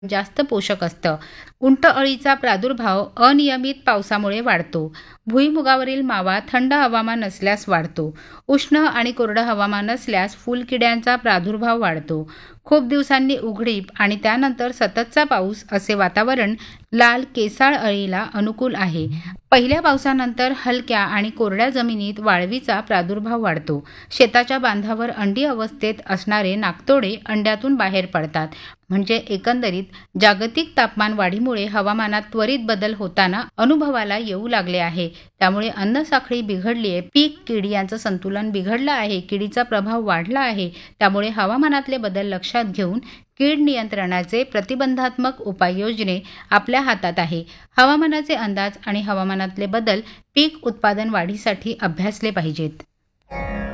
जास्त पोषक असतं. उंटअळीचा प्रादुर्भाव अनियमित पावसामुळे वाढतो. भुईमुगावरील मावा थंड हवामान असल्यास वाढतो. उष्ण आणि कोरडं हवामान असल्यास फुलकिड्यांचा प्रादुर्भाव वाढतो. खूप दिवसांनी उघडीप आणि त्यानंतर सततचा पाऊस असे वातावरण लाल केसाळ अळीला अनुकूल आहे. पहिल्या पावसानंतर हलक्या आणि कोरड्या जमिनीत वाळवीचा प्रादुर्भाव वाढतो. शेताच्या बांधावर अंडी अवस्थेत असणारे नाकतोडे अंड्यातून बाहेर पडतात. म्हणजे एकंदरीत जागतिक तापमान वाढीमुळे हवामानात त्वरित बदल होताना अनुभवाला येऊ लागले आहे. त्यामुळे अन्नसाखळी बिघडली आहे. पीक कीड यांचं संतुलन बिघडलं आहे. किडीचा प्रभाव वाढला आहे. त्यामुळे हवामानातले बदल लक्षात घेऊन कीड नियंत्रणाचे प्रतिबंधात्मक उपाययोजने आपल्या हातात आहे. हवामानाचे अंदाज आणि हवामानातले बदल पीक उत्पादन वाढीसाठी अभ्यासले पाहिजेत.